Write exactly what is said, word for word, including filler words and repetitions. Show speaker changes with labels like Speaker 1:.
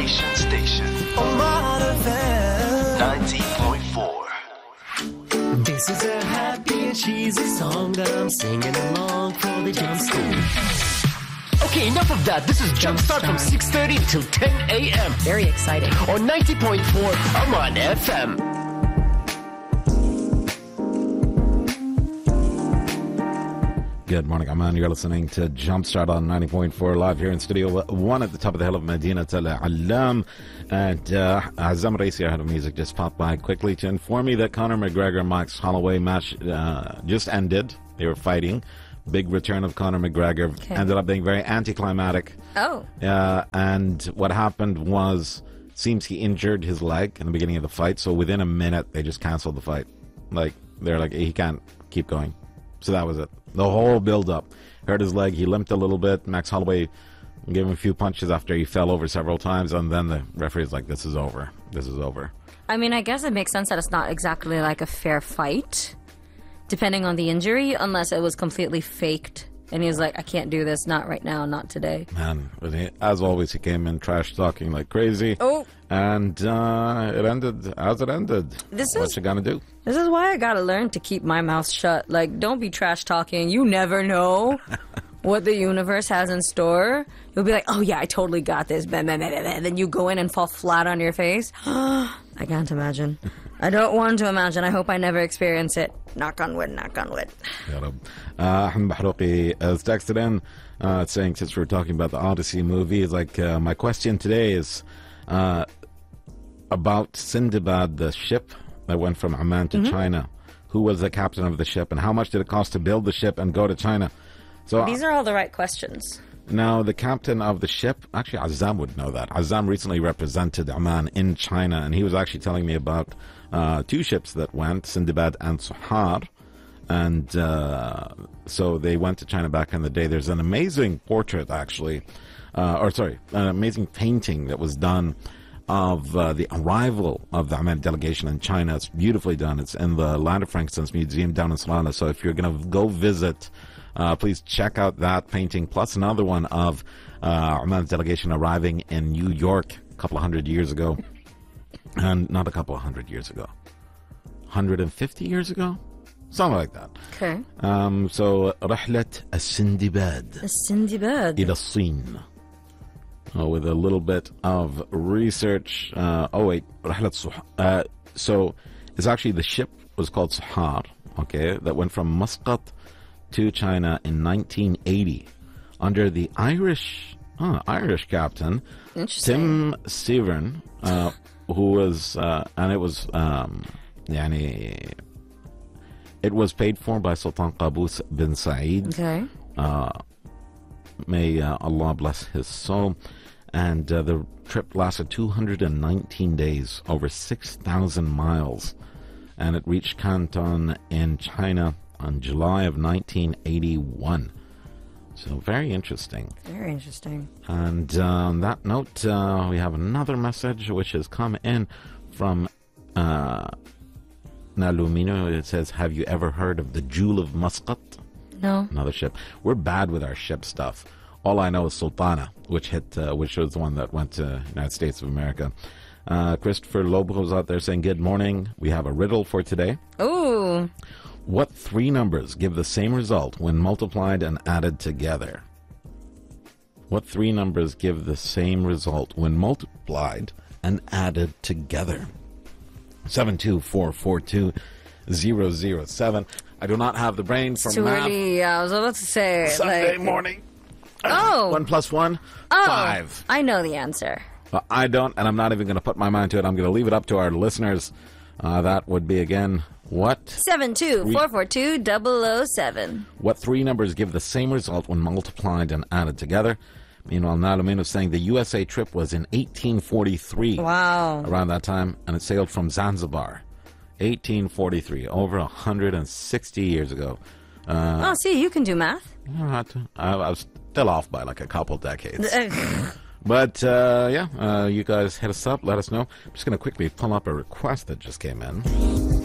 Speaker 1: Nation Station. ninety point four.
Speaker 2: This is a happy and cheesy song that I'm singing along for the Jumpstart.
Speaker 3: Okay, enough of that. This is Jumpstart from six thirty till ten a.m.
Speaker 4: Very exciting.
Speaker 3: On ninety point four Aman F M.
Speaker 5: Good morning, Aman. You're listening to Jumpstart on ninety point four live here in Studio one at the top of the hill of Medina Al Alam. And uh, Azam Raisi, our head of music, just popped by quickly to inform me that Conor McGregor Max Holloway match uh, just ended. They were fighting. Big return of Conor McGregor.
Speaker 4: Okay.
Speaker 5: Ended up being very anticlimactic.
Speaker 4: Oh.
Speaker 5: Uh, and what happened was, seems he injured his leg in the beginning of the fight. So within a minute, they just canceled the fight. Like, they're like, he can't keep going. So that was it. The whole build-up. Hurt his leg. He limped a little bit. Max Holloway gave him a few punches after he fell over several times. And then the referee's like, this is over. This is over.
Speaker 4: I mean, I guess it makes sense that it's not exactly like a fair fight, depending on the injury, unless it was completely faked. And he was like, I can't do this. Not right now. Not today.
Speaker 5: Man, but he, as always, he came in trash-talking like crazy.
Speaker 4: Oh.
Speaker 5: And uh, it ended as it ended.
Speaker 4: This
Speaker 5: what
Speaker 4: is-
Speaker 5: you gonna do?
Speaker 4: This is why I gotta learn to keep my mouth shut. Like, don't be trash talking. You never know what the universe has in store. You'll be like, oh yeah, I totally got this. And then you go in and fall flat on your face. I can't imagine. I don't want to imagine. I hope I never experience it. Knock on wood, knock on wood.
Speaker 5: Ya Rab. Uh, Ahmed Bahrouqi has texted in uh, saying, since we're talking about the Odyssey movie, it's like, uh, my question today is uh, about Sindbad, the ship that went from Amman to
Speaker 4: Mm-hmm.
Speaker 5: China. Who was the captain of the ship, and how much did it cost to build the ship and go to China? So
Speaker 4: These are all the right questions.
Speaker 5: now the captain of the ship, actually Azam would know that. Azam recently represented Amman in China, and he was actually telling me about uh, two ships that went, Sindbad and Suhar. And uh, so they went to China back in the day. There's an amazing portrait, actually, uh, or sorry, an amazing painting that was done of uh, the arrival of the Amman delegation in China. It's beautifully done. It's in the Land of Frankincense Museum down in Salana. So if you're going to go visit, uh, please check out that painting, plus another one of uh, Amman's delegation arriving in New York a couple of hundred years ago. And not a couple of hundred years ago. one hundred fifty years ago? Something like that.
Speaker 4: Okay.
Speaker 5: Um, so, رحلة السندباد
Speaker 4: السندباد.
Speaker 5: إلى الصين. Uh, with a little bit of research. Uh, oh, wait. رحلة صح- uh, so, it's actually the ship was called Suhar, okay, that went from Muscat to China in nineteen eighty under the Irish uh, Irish captain,
Speaker 4: Interesting.
Speaker 5: Tim Severn, uh, who was, uh, and it was, um, يعني, it was paid for by Sultan Qaboos bin Said.
Speaker 4: Okay.
Speaker 5: Uh, may uh, Allah bless his soul. And uh, the trip lasted two hundred nineteen days, over six thousand miles. And it reached Canton in China on July of nineteen eighty-one. So very interesting.
Speaker 4: Very interesting.
Speaker 5: And uh, on that note, uh, we have another message which has come in from uh, Nalumino. It says, have you ever heard of the Jewel of Muscat?
Speaker 4: No.
Speaker 5: Another ship. We're bad with our ship stuff. All I know is Sultana, which hit, uh, which was the one that went to United States of America. Uh, Christopher Lobo's out there saying, good morning. We have a riddle for today.
Speaker 4: Ooh.
Speaker 5: What three numbers give the same result when multiplied and added together? What three numbers give the same result when multiplied and added together? seven two four four two zero zero seven. I do not have the brain for
Speaker 4: Too
Speaker 5: math.
Speaker 4: early. Yeah, I was about to say.
Speaker 5: Sunday
Speaker 4: like,
Speaker 5: morning.
Speaker 4: Oh.
Speaker 5: One plus one?
Speaker 4: Oh,
Speaker 5: Five.
Speaker 4: I know the answer.
Speaker 5: Well, I don't, and I'm not even going to put my mind to it. I'm going to leave it up to our listeners. Uh, that would be, again, what?
Speaker 4: seven two four four two double oh seven.
Speaker 5: What three numbers give the same result when multiplied and added together? Meanwhile, Nalumino is saying the U S A trip was in eighteen forty-three.
Speaker 4: Wow.
Speaker 5: Around that time, and it sailed from Zanzibar. eighteen forty-three, over one hundred sixty years ago. Uh,
Speaker 4: Oh, see, you can do math.
Speaker 5: I, I was still off by like a couple decades. But, uh, yeah, uh, you guys hit us up, let us know. I'm just going to quickly pull up a request that just came in.